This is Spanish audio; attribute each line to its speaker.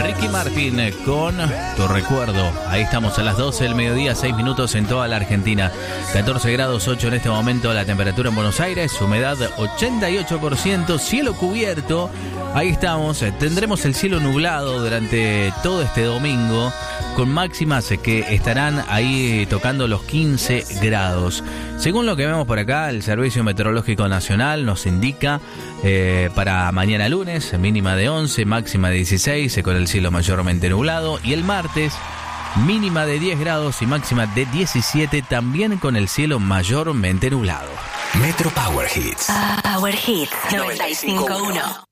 Speaker 1: Ricky Martin con Tu Recuerdo. Ahí estamos a las 12 del mediodía, 6 minutos en toda la Argentina. 14 grados 8 en este momento la temperatura en Buenos Aires, humedad 88%, cielo cubierto. Ahí estamos, tendremos el cielo nublado durante todo este domingo, con máximas que estarán ahí tocando los 15 grados. Según lo que vemos por acá, el Servicio Meteorológico Nacional nos indica para mañana lunes, mínima de 11, máxima de 16, con el cielo mayormente nublado. Y el martes, mínima de 10 grados y máxima de 17, también con el cielo mayormente nublado.
Speaker 2: Metro Power Hits.
Speaker 3: Power Hits 95.1.